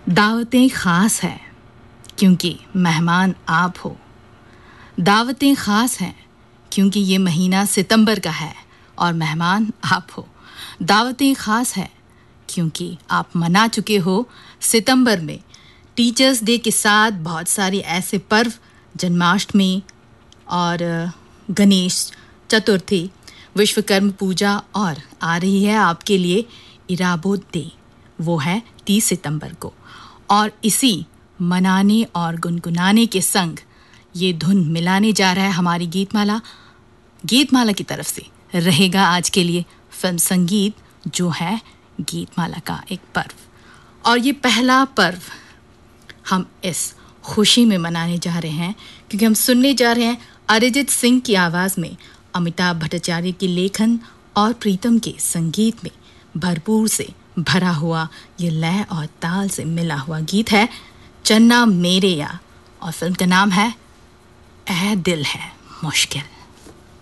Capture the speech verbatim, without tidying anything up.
दावतें ख़ास हैं क्योंकि मेहमान आप हो। दावतें ख़ास हैं क्योंकि ये महीना सितंबर का है और मेहमान आप हो। दावतें ख़ास हैं क्योंकि आप मना चुके हो सितंबर में टीचर्स डे के साथ बहुत सारे ऐसे पर्व, जन्माष्टमी और गणेश चतुर्थी, विश्वकर्म पूजा और आ रही है आपके लिए इराबों डे, वो है तीस सितंबर को। और इसी मनाने और गुनगुनाने के संग ये धुन मिलाने जा रहा है हमारी गीतमाला। गीतमाला की तरफ से रहेगा आज के लिए फिल्म संगीत, जो है गीतमाला का एक पर्व। और ये पहला पर्व हम इस खुशी में मनाने जा रहे हैं क्योंकि हम सुनने जा रहे हैं अरिजीत सिंह की आवाज़ में अमिताभ भट्टाचार्य की लेखन और प्रीतम के संगीत में भरपूर से भरा हुआ ये लय और ताल से मिला हुआ गीत है चन्ना मेरे या, और फिल्म का नाम है ऐ दिल है मुश्किल।